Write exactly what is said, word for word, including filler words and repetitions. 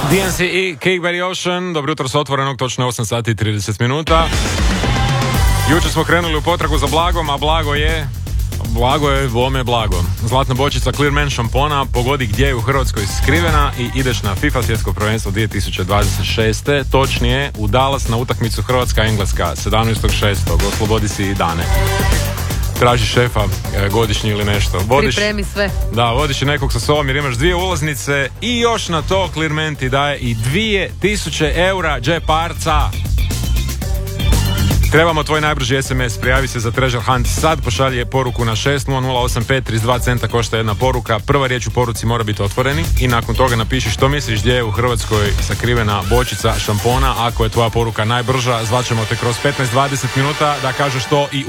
D N C i Cake by the Ocean, dobro jutro s otvorenog, točno osam sati i trideset minuta. Jučer smo krenuli u potragu za blagom, a blago je, blago je bome blago. Zlatna bočica Clearman šampona pogodi gdje je u Hrvatskoj skrivena i ideš na FIFA svjetsko prvenstvo dvije tisuće dvadeset šeste. Točnije u Dallas na utakmicu Hrvatska-Engleska sedamnaestog šestog Oslobodi si dane. Traži šefa e, godišnji ili nešto. Vodiš, pripremi sve. Da, vodiš i nekog sa sobom jer imaš dvije ulaznice i još na to Clearman ti daje i dvije tisuće eura džeparca. Trebamo tvoj najbrži es em es, prijavi se za Treasure Hunt sad, pošalje poruku na šest nula nula osam pet trideset dva centa košta jedna poruka, prva riječ u poruci mora biti otvoreni i nakon toga napiši što misliš gdje je u Hrvatskoj sakrivena bočica šampona. Ako je tvoja poruka najbrža, zvaćemo te kroz petnaest do dvadeset minuta da kažeš to i